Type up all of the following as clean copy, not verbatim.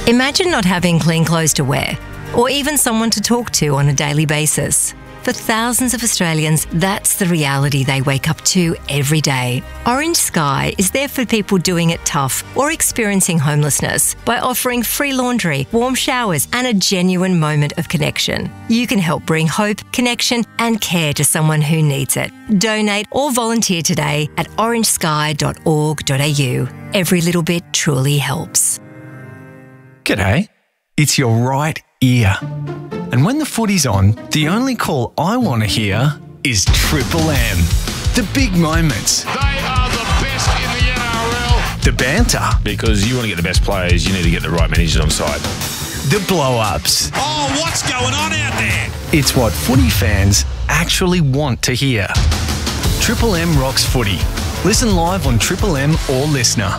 Imagine not having clean clothes to wear, or even someone to talk to on a daily basis. For thousands of Australians, that's the reality they wake up to every day. Orange Sky is there for people doing it tough or experiencing homelessness by offering free laundry, warm showers, and a genuine moment of connection. You can help bring hope, connection, and care to someone who needs it. Donate or volunteer today at orangesky.org.au. Every little bit truly helps. G'day. It's your right ear. And when the footy's on, the only call I want to hear is Triple M. The big moments. They are the best in the NRL. The banter. Because you want to get the best players, you need to get the right managers on side. The blow-ups. Oh, what's going on out there? It's what footy fans actually want to hear. Triple M rocks footy. Listen live on Triple M or Listener.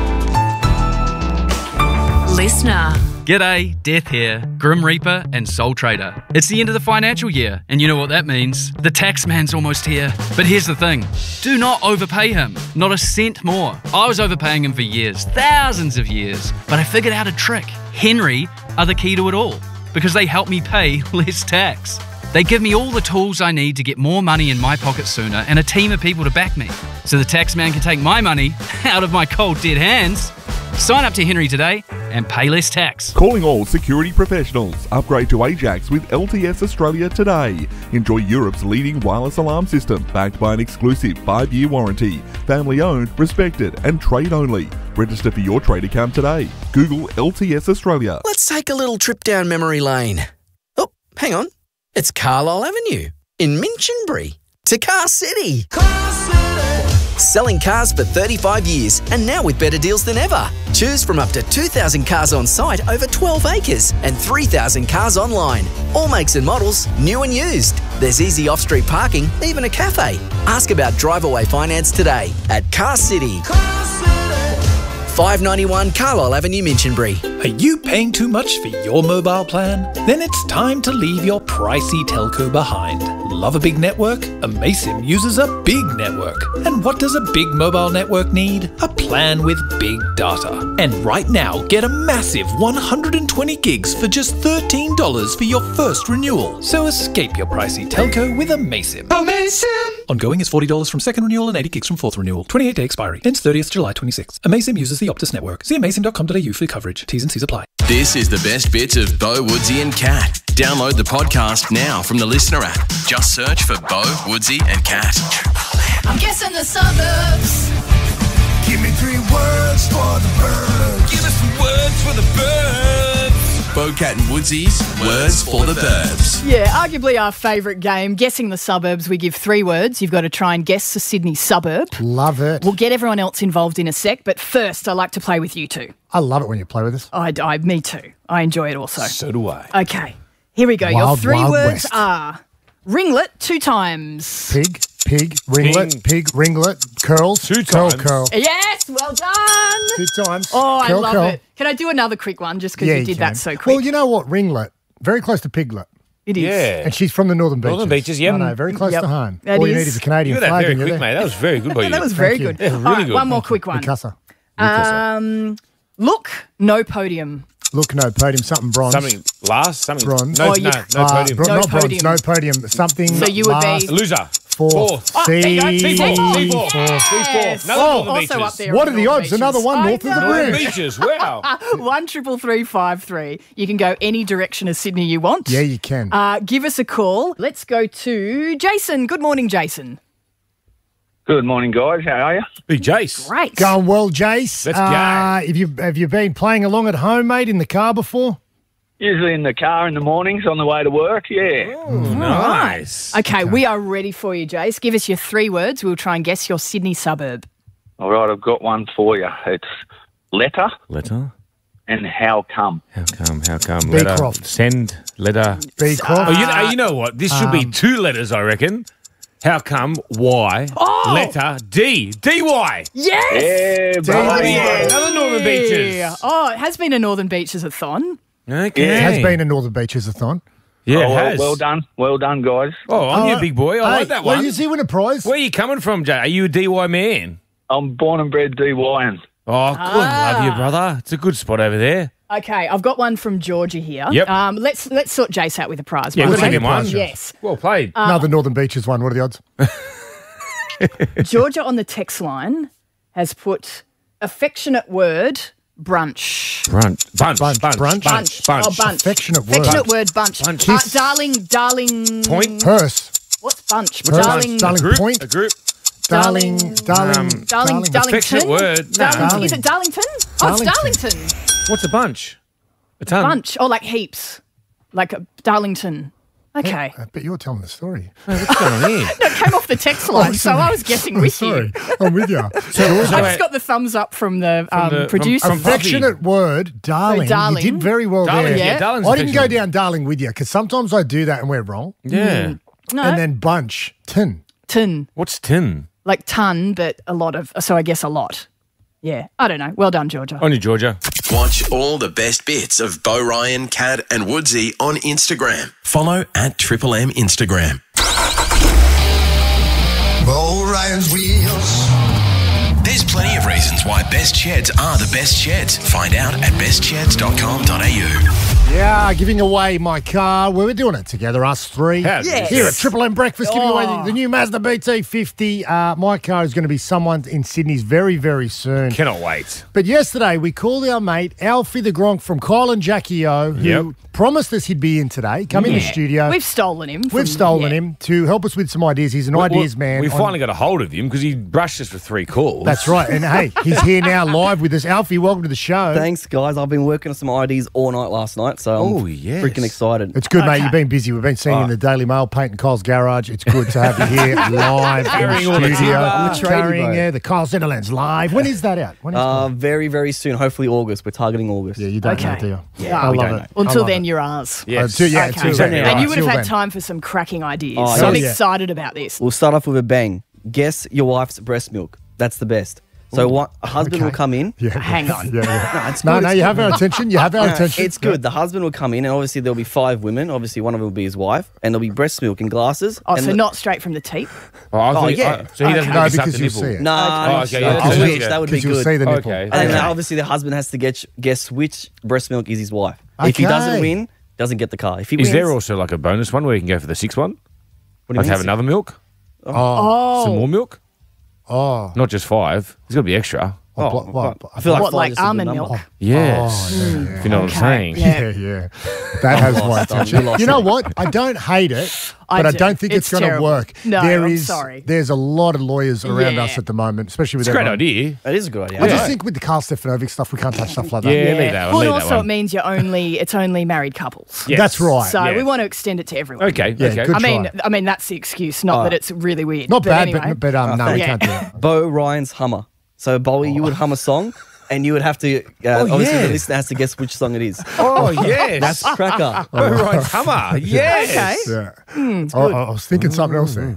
Listener. G'day, Death here, Grim Reaper and Soul Trader. It's the end of the financial year, and you know what that means. The tax man's almost here. But here's the thing, do not overpay him, not a cent more. I was overpaying him for years, thousands of years, but I figured out a trick. Henry are the key to it all, because they help me pay less tax. They give me all the tools I need to get more money in my pocket sooner and a team of people to back me, so the tax man can take my money out of my cold dead hands. Sign up to Henry today and pay less tax. Calling all security professionals. Upgrade to Ajax with LTS Australia today. Enjoy Europe's leading wireless alarm system backed by an exclusive 5-year warranty. Family owned, respected and trade only. Register for your trade account today. Google LTS Australia. Let's take a little trip down memory lane. Oh, hang on. It's Carlisle Avenue in Minchinbury to Car City. Car City. Selling cars for 35 years and now with better deals than ever. Choose from up to 2,000 cars on site over 12 acres and 3,000 cars online. All makes and models, new and used. There's easy off-street parking, even a cafe. Ask about drive-away finance today at Car City. Car City. 591 Carlisle Avenue, Minchinbury. Are you paying too much for your mobile plan? Then it's time to leave your pricey telco behind. Love a big network? Amaysim uses a big network. And what does a big mobile network need? A plan with big data. And right now, get a massive 120 gigs for just $13 for your first renewal. So escape your pricey telco with Amaysim. Amaysim! Ongoing is $40 from second renewal and 80 gigs from fourth renewal. 28-day expiry. Ends 30th July 26. Amaysim uses the Optus network. See amaysim.com.au for coverage. T's and C's apply. This is the best bits of Bo, Woodsy and Cat. Download the podcast now from the Listener app. Just search for Bo, Woodsy and Cat. I'm guessing the suburbs. Give me 3 words for the birds. Give us some words for the birds. Bo, Cat and Woodsy's Words for the Burbs. Yeah, arguably our favourite game, Guessing the Suburbs. We give 3 words. You've got to try and guess the Sydney suburb. Love it. We'll get everyone else involved in a sec, but first I like to play with you two. I love it when you play with us. Me too. I enjoy it also. So do I. Okay, here we go. Your 3 words are ringlet 2 times. Pig, ringlet, pig, ringlet, curls. 2 times. Curl. Yes, well done. 2 times. Oh, curl, I love curl. it. Can I do another quick one just because you did that so quick? Well, you know what? Ringlet, very close to piglet. It is. Yeah. And she's from the Northern Beaches. Northern Beaches, yeah. I know, very close to home. That All you is. need is a Canadian You got that flag. very and you're quick, there. mate. That was very good by you. That was very good. Yeah, really All right, good. one more quick one. Picasso. Look, no podium. Look, no podium, something bronze. Something last, something Bronze. No, Oh, no, you- no podium. No not bronze, podium. no podium. Something So you would last, be- Loser. Fourth. Oh, there you go. C4. Yes. Another Oh, Northern also Beaches. up there. What on are the Northern odds? Another Beaches. one I north of the know. Northern bridge. Beaches. Wow. 1-333-5-3. You can go any direction of Sydney you want. Yeah, you can. Give us a call. Let's go to Jason. Good morning, Jason. Good morning, guys. How are you? Big Jace. Great. Going well, Jace. Let's go. Have you been playing along at home, mate, in the car before? Usually in the car in the mornings on the way to work, yeah. Nice. Okay, we are ready for you, Jace. Give us your 3 words. We'll try and guess your Sydney suburb. All right, I've got one for you. It's letter Letter. and how come. How come? Beecroft. Send. Letter. Beecroft. Oh, you know what? This should be 2 letters, I reckon. How come? Why? Oh! Letter. D. D-Y. Yes! Yeah, brother. Yeah, another Northern Beaches. Oh, it has been a Northern Beaches-a-thon. Okay. It has been a Northern Beaches-a-thon. Yeah, Oh, it well, has. well done, guys. Oh, I'm your big boy. I like that one. Well, you see, win a prize. Where are you coming from, Jay? Are you a DY man? I'm born and bred DYN. Oh, good. Love you, brother. It's a good spot over there. Okay, I've got one from Georgia here. Yep. Let's sort Jace out with a prize. Yeah, by we'll the way. give him one. Yes. Well played. Another Northern Beaches one. What are the odds? Georgia on the text line has put affectionate word brunch. Bunch. Bunch. Oh, bunch. Affectionate word. Affectionate word bunch. Kiss. Darling. Point. Purse. What's bunch? Purse. Darling. Darling point. A group. Darling. Darlington. Affectionate word. Darling. Is it Darlington? Oh, it's Darlington. Darlington. What's a bunch? A ton. Bunch. Oh, like heaps. Like a Darlington. Okay. I bet you're telling the story. What's going on here? No, it came off the text line, so I was guessing with Sorry, you. I'm with you. I just got the thumbs up from the producer. from Affectionate word, darling. darling. You did very well Darling, there. yeah, darling's I didn't go affectionate. down darling with you because sometimes I do that and we're wrong. Yeah. No. And then bunch, tin. Tin. What's tin? Like ton, but a lot of, so I guess a lot. Yeah. I don't know. Well done, Georgia. On you, Georgia. Watch all the best bits of Bo Ryan, Kat and Woodsy on Instagram. Follow at Triple M Instagram. Bo Ryan's Wheels. There's plenty of reasons why best sheds are the best sheds. Find out at bestsheds.com.au. Yeah, giving away my car. We're doing it together, us three. Yes. Here at Triple M Breakfast, giving away the new Mazda BT50. My car is going to be someone in Sydney's very, very soon. Cannot wait. But yesterday, we called our mate, Alfie the Gronk from Kyle and Jackie O, who promised us he'd be in today, come in the studio. We've stolen him. We've stolen him to help us with some ideas. He's an ideas man. We finally got a hold of him because he brushed us for 3 calls. That's right. And hey, he's here now live with us. Alfie, welcome to the show. Thanks, guys. I've been working on some ideas all night last night, so I'm freaking excited. It's good, mate. You've been busy. We've been seeing you in the Daily Mail painting Kyle's garage. It's good to have you here live Carrying in all the the studio. timber. I'm a tradie, Carrying the Kyle Zenderlands live. When is that out? When is Very, very soon. Hopefully August. We're targeting August. Yeah, you don't know, do you? Yeah, I we love don't it. know. Until I love then, it. you're ours. Yes. Yeah, Okay. exactly. And you would have Till had then. time for some cracking ideas. Oh, so I'm yes. excited about this. We'll start off with a bang. Guess your wife's breast milk. That's the best. So a husband will come in. Yeah, Hang on. Yeah, yeah. No, it's No, good, no, it's you good. have our attention. You have our attention. It's good. The husband will come in, and obviously there'll be 5 women. Obviously, one of them will be his wife, and there'll be breast milk in glasses. Oh, and so not straight from the teeth? yeah. So he doesn't No, have to suck because the you'll nipple. see it. No, Oh, okay, I yeah, wish yeah. that would be Because you'll good. see the nipple. Okay. And then obviously the husband has to guess which breast milk is his wife. If he doesn't Okay. win, doesn't get the car. If he Is wins, there also like a bonus one where you can go for the 6th one? what do you Like mean? have another milk? Oh. Some more milk? Oh. Not just 5. There's got to be extra. What? I feel like What, 5 like is a good almond number. milk? Yes. yeah. If you know what I'm saying. Yeah. Yeah. That has my lost, attention. you lost You know it. what? I don't hate it, I but I do. don't think it's going to terrible. work. No, I'm sorry. There's a lot of lawyers around Yeah. us at the moment, especially with It's a great everyone. idea. It is a good idea. I just think with the Carl Stefanovic stuff, we can't touch stuff like that. Yeah, leave that one. Well, leave also that it one. means it's only married couples. Yes. That's right. So Yeah. we want to extend it to everyone. Okay, Yeah, okay. good I mean that's the excuse, not that it's really weird. Not bad, anyway. but no, we Yeah. can't do that. Bo Ryan's Hummer. So Bowie, you would hum a song, and you would have to. Obviously, yeah. the listener has to guess which song it is. Oh, yes. That's cracker. Bo Ryan's Hummer. Yes. Okay. Yeah. I was thinking something else there.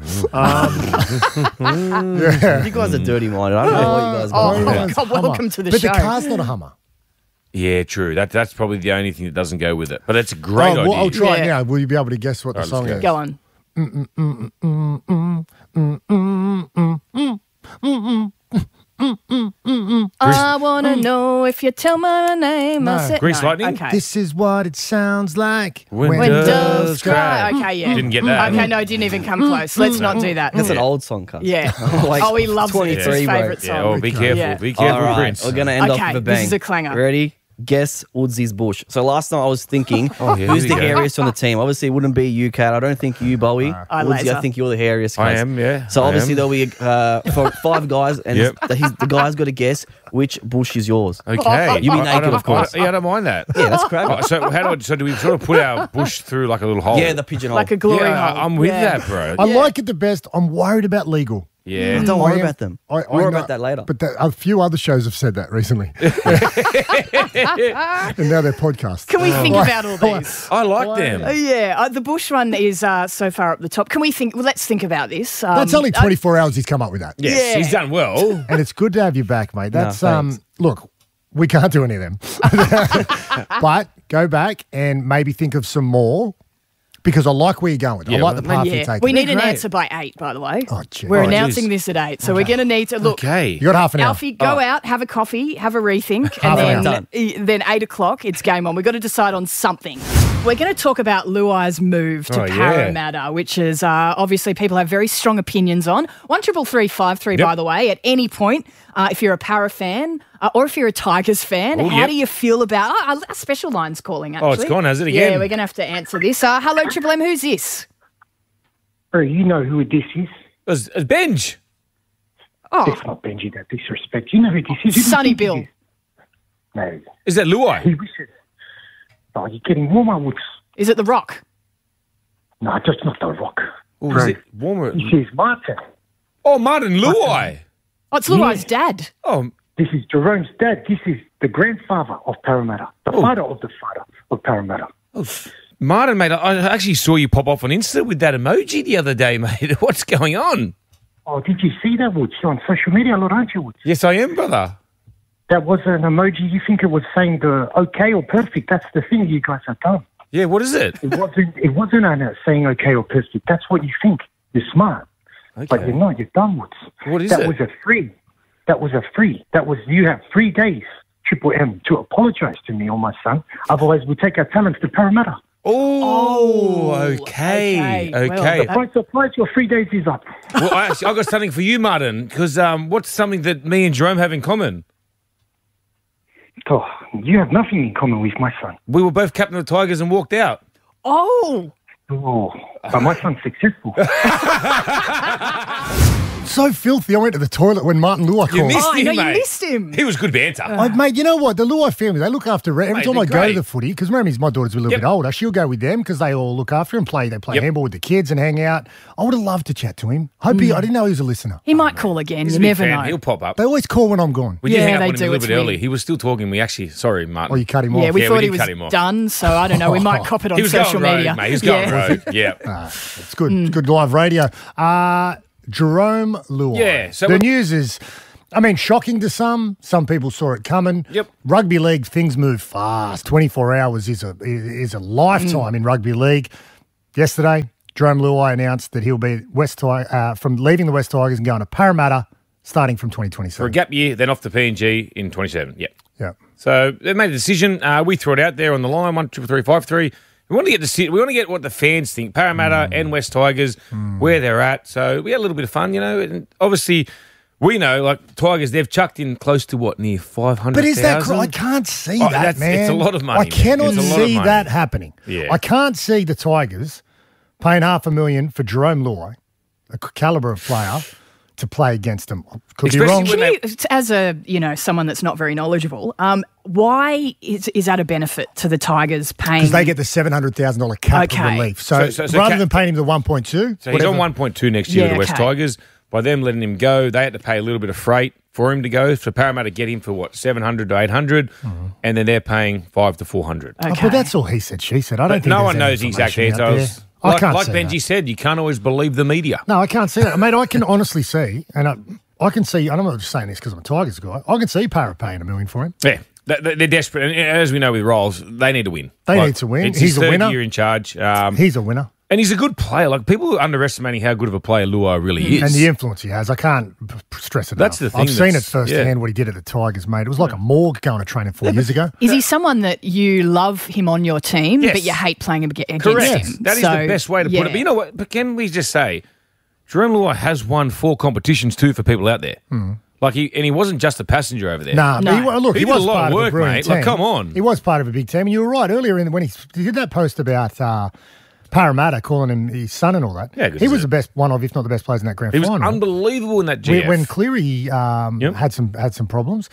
Yeah. You guys are dirty minded. I don't know what you guys Oh, are. Yeah. God, welcome to the But show. the car's not a Hummer. Yeah, true. That's probably the only thing that doesn't go with it. But it's a great idea. I'll try it Yeah. now. Will you be able to guess what the All right, song let's is? Go on. I want to know if you tell my name. I'll say- Grease no. Lightning? Okay. This is what it sounds like When doves cry. Okay, yeah. Didn't get that. Okay, no, didn't even come close. Let's not do that. That's an old song, cuz. Yeah. Like Oh, he loves it. It's his 23, bro. favourite Yeah, song. oh, be careful. Yeah. Be careful, All right, Prince. we're going to end off Okay, with a bang. this is a clanger. Ready? Guess Woodsy's bush. So last night I was thinking, Oh, yeah, who's here the we go. hairiest on the team? Obviously, it wouldn't be you, Kat. I don't think you, Bowie. Woodsy, Laser. I think you're the hairiest. I cuz. am, yeah. So I obviously am. there'll be for 5 guys, and Yep. the guy's got to guess which bush is yours. Okay. You be I naked, don't- of course. Yeah, I don't mind that. Yeah, that's crazy. Oh, so do we sort of put our bush through like a little hole? Yeah, the pigeonhole. Like a glory Yeah, hole. I'm with Yeah. that, bro. I like it the best. I'm worried about legal. Yeah. Don't I worry am- about them. I Worry know- about that later. But a few other shows have said that recently. And now they're podcasts. Can we think about all these? I like them. Yeah, the Bush one is so far up the top. Can we think? Well, let's think about this. That's only 24 hours he's come up with that. Yes, Yeah. he's done well. And it's good to have you back, mate. That's thanks. look, we can't do any of them. But go back and maybe think of some more. because I like where you're going. I like the path you're taking. We need an answer by 8, by the way. Oh, gee. We're Oh, announcing geez. this at 8, so we're going to need to look. Okay. You got half an hour. Alfie, go out, have a coffee, have a rethink, Half an and hour. then 8 o'clock, it's game on. We've got to decide on something. We're going to talk about Luai's move to Parramatta, which is obviously people have very strong opinions on. 133353, by the way, at any point, if you're a Para fan or if you're a Tigers fan, how do you feel about our special line's calling, actually? Oh, it's gone, has it, again? Yeah, we're going to have to answer this. Hello, Triple M, who's this? You know who this is. It's Benj. Oh. It's not Benji, that disrespect. You know who this is. Sonny Bill. No. Is that Luai? He wishes. Oh, you're getting warmer, Woods. Is it The Rock? No, just not The Rock. Oh, is it warmer? This is Martin. Oh, Martin Luai. Oh, it's Luai's dad. Oh. This is Jerome's dad. This is the grandfather of Parramatta. The father of the father of Parramatta. Oh, Martin, mate, I actually saw you pop off on Insta with that emoji the other day, mate. What's going on? Oh, did you see that, Woods? You're on social media a lot, aren't you, Woods? Yes, I am, brother. That was an emoji. You think it was saying the okay or perfect. That's the thing you guys have done. Yeah, what is it? It wasn't saying okay or perfect. That's what you think. You're smart. Okay. But you're not. You're dumb, Woods. What is that it? Was a free. That was a free. That was, you have 3 days, Triple M, to apologise to me or my son. Otherwise, we take our talents to Parramatta. Oh, okay. Well, the price your 3 days is up. Well, I've got something for you, Martin, because what's something that me and Jerome have in common? Oh, you have nothing in common with my son. We were both captain of the Tigers and walked out. Oh, but my son's successful. So filthy. I went to the toilet when Martin Luai called. You missed him, no, mate. you missed him. He was good banter. Mate, you know what? The Luai family, they look after every Mate, time I they're go to great. the footy, because remember, my daughter's a little bit older, she'll go with them because they all look after him, they play handball with the kids and hang out. I would have loved to chat to him. I didn't know he was a listener. He might call again. He's You a big never fan. know. He'll pop up. They always call when I'm gone. We did hang up they on him do. a little It's bit early. weird. He was still talking. Sorry, Martin. Oh, you cut him off? Yeah, we Yeah, thought we he did was cut him off. done, so I don't know. We might cop it on He was social going media. road, mate. He was going road. Yeah. It's good. It's good live radio. Jerome Luai. Yeah, so the we- news is, shocking to some. Some people saw it coming. Yep. Rugby league, things move fast. 24 hours is a lifetime in rugby league. Yesterday, Jerome Luai announced that he'll be from leaving the West Tigers and going to Parramatta starting from 2027. For a gap year, then off to PNG in 27. Yeah. Yeah. So they made a decision. We threw it out there on the line, 133353. We want to get what the fans think, Parramatta and West Tigers, where they're at. So we had a little bit of fun, and obviously we know, like Tigers, they've chucked in close to near 500,000. But is that I can't see that, man. It's a lot of money. I cannot It's a lot of see money. that happening. Yeah. I can't see the Tigers paying $500,000 for Jerome Luai, a calibre of player, to play against them. Could be wrong. Can you, as a someone that's not very knowledgeable, why is that a benefit to the Tigers paying? Because they get the $700,000 capital Okay. relief. So rather than paying him the 1.2, So he's on 1.2 next year with the West okay. Tigers. By them letting him go, they had to pay a little bit of freight for him to go. So Parramatta get him for 700 to 800, and then they're paying 500 to 400. Oh, but that's all he said. She said. I don't think no there's one any knows the exact information answer. out there. I can't Like see Benji that. said, you can't always believe the media. No, I can't see that. Mate, I can honestly see, and I can see, and I'm not just saying this because I'm a Tigers guy, I can see Parra paying $1 million for him. Yeah, they're desperate. And as we know with Rolls, they need to win. They need to win. It's He's his a third winner. year in charge. He's a winner. And he's a good player. Like, people are underestimating how good of a player Luai really is. And the influence he has, I can't stress it That's enough. the thing I've seen it that's- firsthand what he did at the Tigers, mate. It was like a morgue going to training 4 years ago. Is he someone that you love him on your team, Yes. but you hate playing him against Correct. him? That is the best way to put it. But you know what? But can we just say, Jerome Luai has won 4 competitions too for people out there. Like he wasn't just a passenger over there. Nah, but he did was a lot part of work, a brilliant mate. team. Like, come on. He was part of a big team. And you were right earlier when he did that post about Parramatta, calling him his son and all that. Yeah, good he to was see. the best, one of, if not the best players in that grand He was final. unbelievable in that GF. When Cleary had some problems.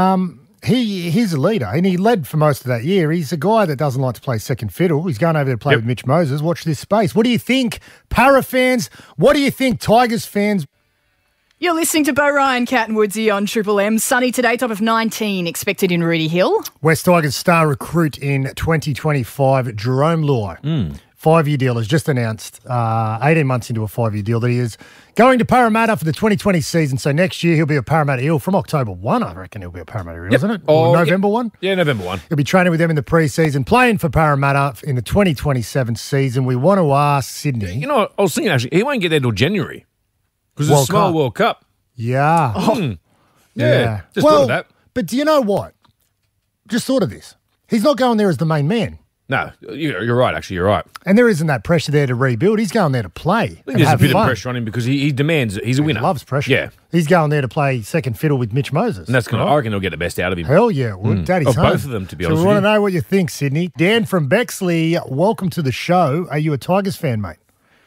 He's a leader, and he led for most of that year. He's a guy that doesn't like to play second fiddle. He's going over there to play with Mitch Moses. Watch this space. What do you think, Para fans? What do you think, Tigers fans? You're listening to Bo Ryan, Cat and Woodsy on Triple M. Sunny today, top of 19, expected in Rudy Hill. West Tigers star recruit in 2025, Jerome Luai. 5-year deal has just announced, 18 months into a 5-year deal, that he is going to Parramatta for the 2020 season. So next year he'll be a Parramatta Eel from October 1. I reckon he'll be a Parramatta Eel, isn't it? Or November 1? Yeah, November 1. He'll be training with them in the pre-season, playing for Parramatta in the 2027 season. We want to ask Sydney. You know, I was thinking actually, he won't get there till January because it's a small World Cup. Yeah. Yeah. Just thought of that. But do you know what? Just thought of this. He's not going there as the main man. No, you're right, actually, you're right. And there isn't that pressure there to rebuild. He's going there to play. I think there's a bit of pressure on him because he demands it. He's a winner. He loves pressure. Yeah. He's going there to play second fiddle with Mitch Moses. And that's going to, I reckon he'll get the best out of him. Hell yeah, it would. Daddy's home. Both of them, to be honest So we with want to know what you think, Sydney. Dan from Bexley, welcome to the show. Are you a Tigers fan, mate?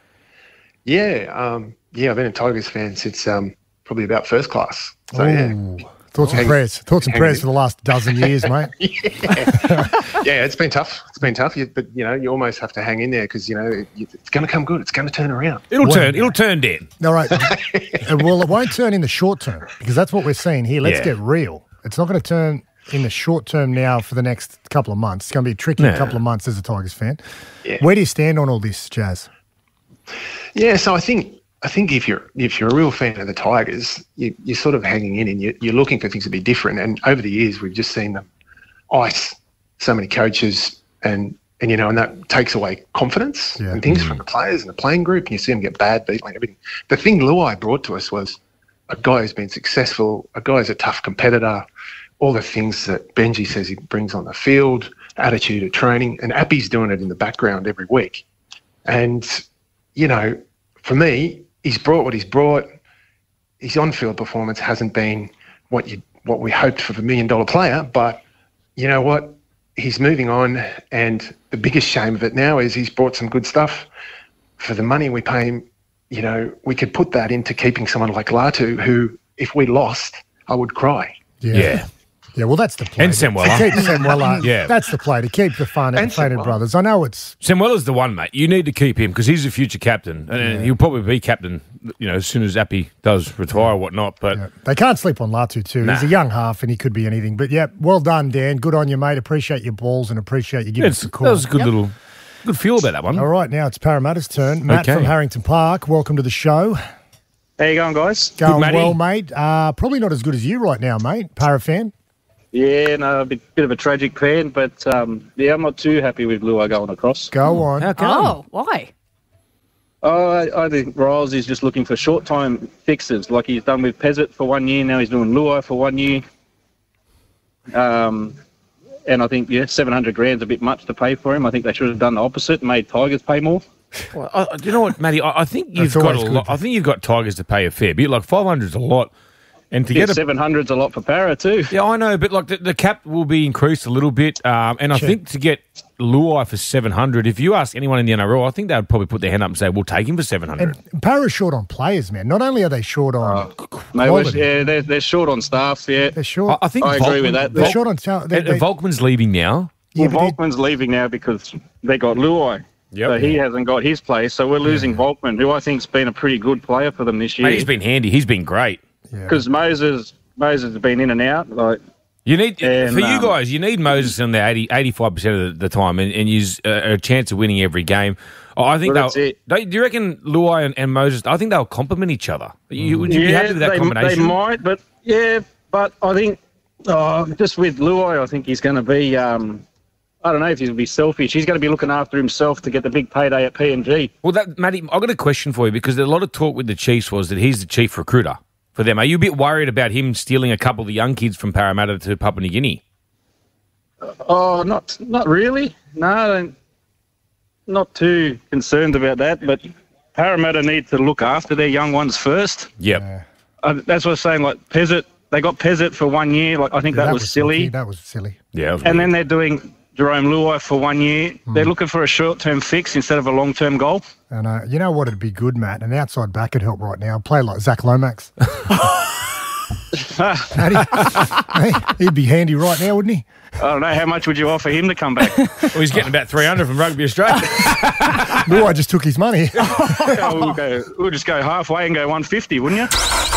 Yeah, I've been a Tigers fan since probably about first class. So, yeah. Thoughts and prayers. Thoughts and prayers for the last dozen years, mate. Yeah, it's been tough. It's been tough, but you almost have to hang in there because it's going to come good. It's going to turn around. It'll turn, Dan. All right. Well, it won't turn in the short term because that's what we're seeing here. Let's get real. It's not going to turn in the short term now for the next couple of months. It's going to be a tricky couple of months as a Tigers fan. Yeah. Where do you stand on all this, Jazz? Yeah, so I think if you're a real fan of the Tigers, you're sort of hanging in and you're looking for things to be different. And over the years, we've just seen them ice so many coaches, and that takes away confidence and things from the players and the playing group. And you see them get bad beat and everything. The thing Luai brought to us was a guy who's been successful, a guy who's a tough competitor, all the things that Benji says he brings on the field, attitude of training, and Appy's doing it in the background every week. And for me, he's brought what he's brought. His on-field performance hasn't been what we hoped for the $1 million player, but you know what? He's moving on, and the biggest shame of it now is he's brought some good stuff. For the money we pay him, we could put that into keeping someone like Latu, who, if we lost, I would cry. Yeah. Yeah, well, that's the play. And Semwella. To keep Semwella. Yeah. That's the play, to keep the fun and Fainted brothers. I know it's... Semwella's the one, mate. You need to keep him because he's the future captain. And he'll probably be captain, as soon as Appy does retire or whatnot. But they can't sleep on Latu too. He's a young half and he could be anything. But, well done, Dan. Good on you, mate. Appreciate your balls and appreciate you giving us a call. That was a good feel about that one. All right, now it's Parramatta's turn. Matt from Harrington Park, welcome to the show. How you going, guys? Going well, mate. Probably not as good as you right now, mate. Para fan. Yeah, no, a bit of a tragic fan, but I'm not too happy with Luai going across. Go on. How come? Oh, why? I think Riles is just looking for short-time fixes, like he's done with Pezzett for 1 year. Now he's doing Luai for 1 year. And I think, $700,000's a bit much to pay for him. I think they should have done the opposite and made Tigers pay more. Well, you know what, Matty? I think you've got a lot. I think you've got Tigers to pay a fair bit. Like 500's a lot. And to get 700's a lot for Para too. Yeah, I know, but like the cap will be increased a little bit, and I think to get Luai for 700, if you ask anyone in the NRL, I think they would probably put their hand up and say, "We'll take him for 700." And Para's short on players, man. Not only are they short on quality, they're short on staff. Yeah, they're short. I think agree with that. They're short on staff. Volkman's leaving now. Well, Volkman's leaving now because they got Luai. So he hasn't got his place. So we're losing Volkman, who I think's been a pretty good player for them this year. Mate, he's been handy. He's been great. Because Moses has been in and out. You need for you guys. You need Moses in there 85% of the time, and use a chance of winning every game. I think do you reckon Luai and Moses? I think they'll complement each other. Would you be happy with that combination? They might, but I think just with Luai, I think he's going to be. I don't know if he's going to be selfish. He's going to be looking after himself to get the big payday at PNG. Well, Matty, I've got a question for you because a lot of talk with the Chiefs was that he's the chief recruiter for them. Are you a bit worried about him stealing a couple of the young kids from Parramatta to Papua New Guinea? Not really. No, not too concerned about that. But Parramatta need to look after their young ones first. Yep. That's what I'm saying. Like Pezzett, they got Pezzett for 1 year. Like I think that was silly. That was silly. Yeah. And then they're doing Jerome Luai for 1 year. They're looking for a short-term fix instead of a long-term goal. And you know what would be good, Matt? An outside back could help right now. Play like Zach Lomax. He'd be handy right now, wouldn't he? I don't know. How much would you offer him to come back? Well, he's getting about 300 from Rugby Australia. Luai just took his money. We'll just go halfway and go 150, wouldn't you?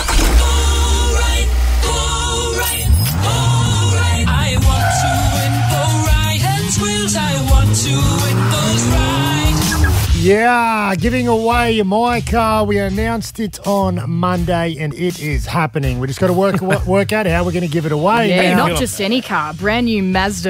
I want to win for Ryan's Wheels. I want to win those rides. Yeah, giving away my car. We announced it on Monday, and it is happening. We just got to work out how we're going to give it away. Yeah, now. not just any car. Brand new Mazda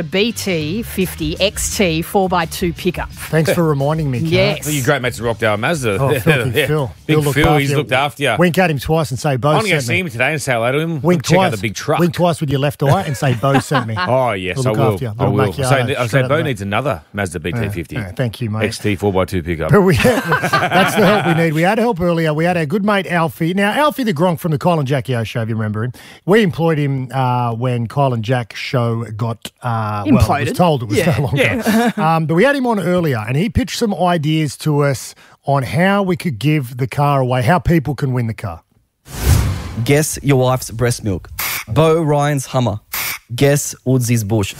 BT50 XT 4x2 pickup. Thanks for reminding me, Kat. Yes. Well, your great mate's Rockdale Mazda. Oh, filthy Yeah. Phil. Big looked Phil, after he's you. looked after you. Wink at him twice and say, Bo I'm going to go sent see me. him today and say hello to him. Wink Check twice. out the big truck. Wink twice with your left eye and say, Bo sent me. Oh, yes, We'll I look will. after you. I Little will. backyard, I'll straight say out Bo the needs another Mazda BT50. Thank you, mate. XT 4x2 pickup. But that's the help we need. We had help earlier. We had our good mate Alfie. Now, Alfie the Gronk from the Kyle and Jackie O show, if you remember him. We employed him when Kyle and Jack show got imploded. Well, it was told it was no longer. But we had him on earlier, and he pitched some ideas to us on how we could give the car away, how people can win the car. Guess your wife's breast milk. Bo Ryan's Hummer. Guess Woodsy's Bush.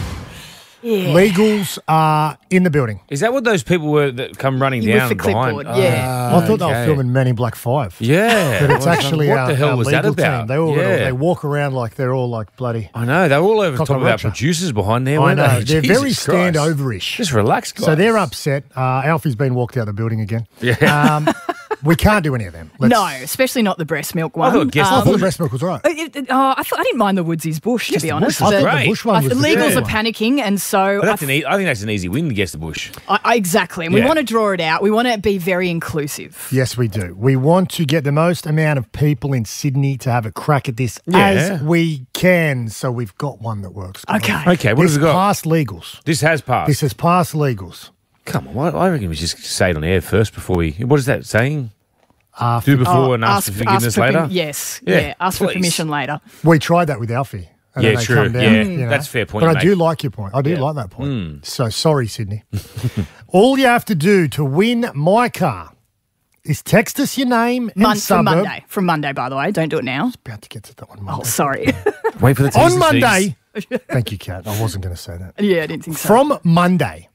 Yeah. Legals are in the building. Is that what those people were that come running With down the behind? clipboard, yeah. I thought they were filming Men in Black 5. Yeah. But it's actually what our, the hell our was legal that about? team. They all Yeah. they walk around like they're all like bloody. I know. They were all over the top of our Cockroach. producers behind there, I weren't know. they? They're very Jesus Christ. standoverish. Just relax, guys. So they're upset. Alfie's been walked out of the building again. Yeah. We can't do any of them. No, especially not the breast milk one. I thought the breast milk was right. I didn't mind the Woodsy's Bush, to be honest. I thought but the Bush one was the legals good are one. panicking, and so But I think that's an easy win to guess the Bush. exactly. And we Yeah. want to draw it out. We want to be very inclusive. Yes, we do. We want to get the most amount of people in Sydney to have a crack at this Yeah. as we can. So we've got one that works. guys. Okay, what this have we got? Past legals. This has passed. This has passed legals. Come on, I reckon we just say it on air first before we. What is that saying? After- Do before and ask for forgiveness later? Yes. Yeah, Yeah. Ask for please. permission later. We tried that with Alfie. And Yeah, then they true. come down, Yeah, you know. that's a fair point But you I do make. like your point. I do Yeah. like that point. So sorry, Sydney. All you have to do to win my car is text us your name and From suburb. Monday. From Monday, by the way. Don't do it now. About to get to that one. Oh, sorry. Wait for the T's On and Monday. C's. Thank you, Kat. I wasn't going to say that. Yeah, I didn't think so. From Monday,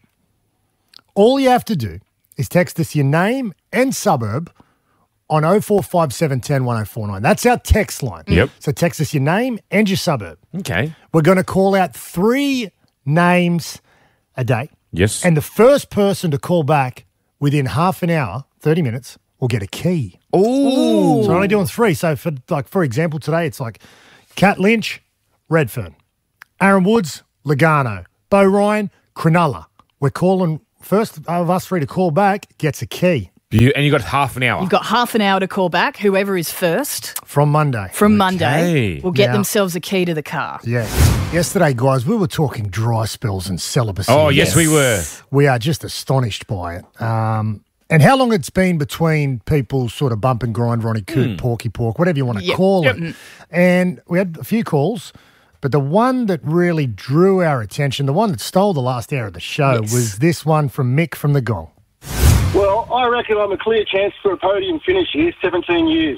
all you have to do is text us your name and suburb on 045710 1049. That's our text line. Yep. So text us your name and your suburb. Okay. We're going to call out 3 names a day. Yes. And the first person to call back within half an hour, 30 minutes, will get a key. Ooh. So we're only doing 3. So for example, today it's like Kat Lynch, Redfern, Aaron Woods, Logano, Bo Ryan, Cronulla. We're calling first of us 3 to call back gets a key. And you got half an hour. You've got half an hour to call back. Whoever is first From Monday. from Monday will get Now- themselves a key to the car. Yeah. Yesterday, guys, we were talking dry spells and celibacy. Oh, yes, we were. We are just astonished by it. And how long it's been between people sort of bump and grind, Ronnie Coot, Porky Pork, whatever you want to Yep. call Yep. it. And we had a few calls, but the one that really drew our attention, the one that stole the last hour of the show, was this one from Mick from the Gong. Well, I reckon I'm a clear chance for a podium finish here, 17 years.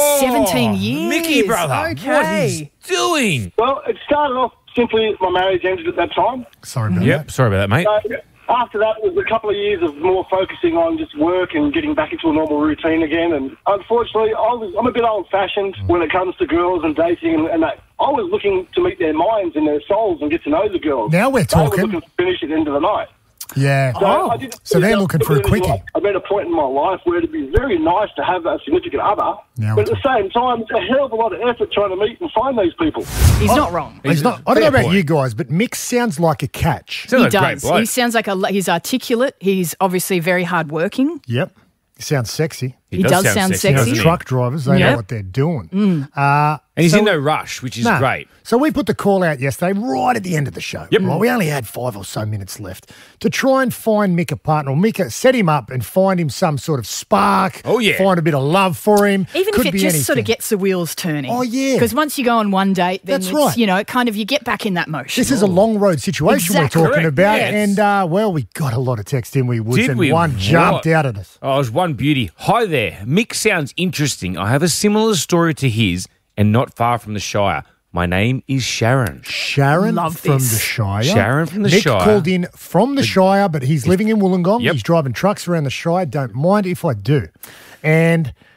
17 years. Mickey, brother. Okay. What he's doing? Well, it started off simply as my marriage ended at that time. Sorry about Yep. Sorry about that, mate. So after that was a couple of years of more focusing on just work and getting back into a normal routine again. And unfortunately, I'm a bit old-fashioned when it comes to girls and dating and that. I was looking to meet their minds and their souls and get to know the girls. Now we're They were talking. looking to finish at the end of the night. Yeah. So, I did- So they're looking for a quickie. I'm at a point in my life where it'd be very nice to have a significant other, Now but at the same time, it's a hell of a lot of effort trying to meet and find those people. He's not wrong. He's not, I don't know about you guys, but Mick sounds like a catch. He does. He sounds like he's articulate. He's obviously very hardworking. Yep. He sounds sexy. He does sound sexy. You know, doesn't he? truck drivers, they know Yep. what they're doing. Mm. And he's in no rush, which is No. great. So we put the call out yesterday, right at the end of the show. Yep. Right, we only had 5 or so minutes left to try and find Mick a partner. Or Mick, set him up and find him some sort of spark. Oh, yeah. Find a bit of love for him. Even Could if it be just sort of anything. gets the wheels turning. Oh, yeah. Because once you go on one date, then That's it's, right. you know, it kind of, you get back in that motion. This is a long road situation Exactly. we're talking Correct, about. yes. And, well, we got a lot of text in, we Woods, Did and we? one jumped What? out at us. Oh, it was one beauty. Hi there. Mick sounds interesting. I have a similar story to his and not far from the Shire. My name is Sharon. Sharon Love from this. the Shire. Sharon from the Nick Shire. called in from the Shire, but he's living in Wollongong. Yep. He's driving trucks around the Shire. Don't mind if I do. And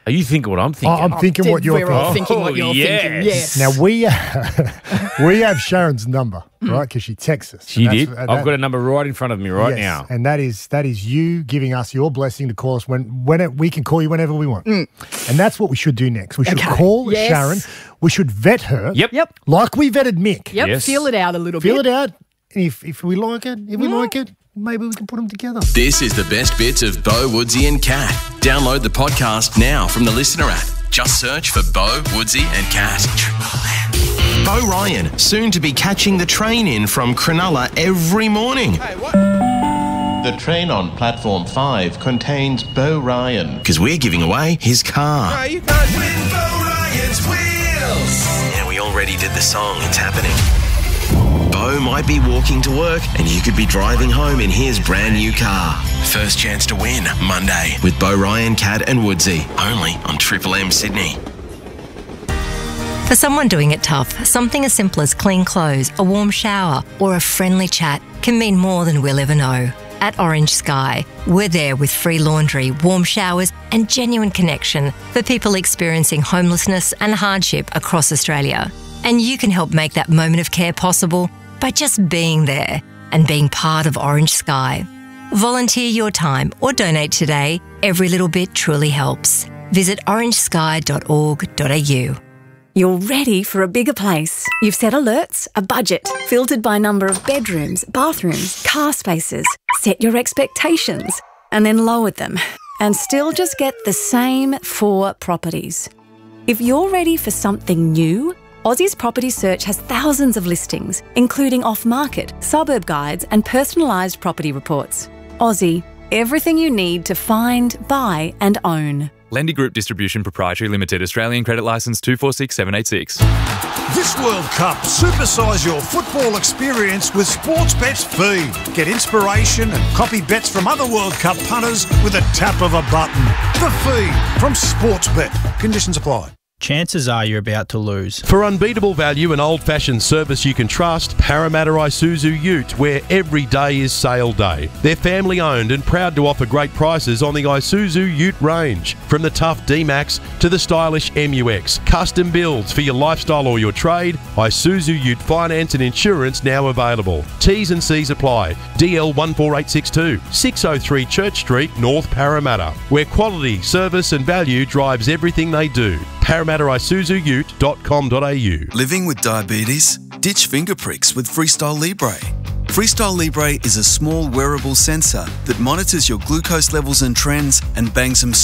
Are you thinking what I'm thinking? I'm thinking what you're We're all thinking what you're thinking. Yes. Now, we have Sharon's number, right? Because she texts us. She did. I've got a number right in front of me right now. And that is you giving us your blessing to call us when we can call you whenever we want. And that's what we should do next. We should call Sharon. We should vet her. Yep. Like we vetted Mick. Yep. Yes. Feel it out a little bit. Feel it out. If we like it, maybe we can put them together. This is the best bits of Bo, Woodsy and Cat. Download the podcast now from the Listener app. Just search for Bo, Woodsy and Cat. Bo Ryan, soon to be catching the train in from Cronulla every morning. The train on platform 5 contains Bo Ryan. Because we're giving away his car. No, you can't win Bo Ryan's wheels. Yeah, we already did the song. It's happening. Bo might be walking to work and you could be driving home in his brand new car. First chance to win Monday with Bo Ryan, Cat and Woodsy. Only on Triple M Sydney. For someone doing it tough, something as simple as clean clothes, a warm shower, or a friendly chat can mean more than we'll ever know. At Orange Sky, we're there with free laundry, warm showers, and genuine connection for people experiencing homelessness and hardship across Australia. And you can help make that moment of care possible by just being there and being part of Orange Sky. Volunteer your time or donate today. Every little bit truly helps. Visit orangesky.org.au. You're ready for a bigger place. You've set alerts, a budget, filtered by number of bedrooms, bathrooms, car spaces. Set your expectations and then lowered them and still just get the same 4 properties. If you're ready for something new, Aussie's Property Search has thousands of listings, including off-market, suburb guides and personalised property reports. Aussie, everything you need to find, buy and own. Lendy Group Distribution Proprietary Limited, Australian Credit Licence 246786. This World Cup, supersize your football experience with Sportsbet's Feed. Get inspiration and copy bets from other World Cup punters with a tap of a button. The Feed from Sportsbet. Conditions apply. Chances are you're about to lose. For unbeatable value and old-fashioned service you can trust, Parramatta Isuzu Ute, where every day is sale day. They're family-owned and proud to offer great prices on the Isuzu Ute range. From the tough D-Max to the stylish MUX. Custom builds for your lifestyle or your trade. Isuzu Ute finance and insurance now available. T's and C's apply. DL 14862, 603 Church Street, North Parramatta, where quality, service and value drives everything they do. ParramattaIsuzuUte.com.au. Living with diabetes? Ditch finger pricks with Freestyle Libre. Freestyle Libre is a small wearable sensor that monitors your glucose levels and trends and bangs them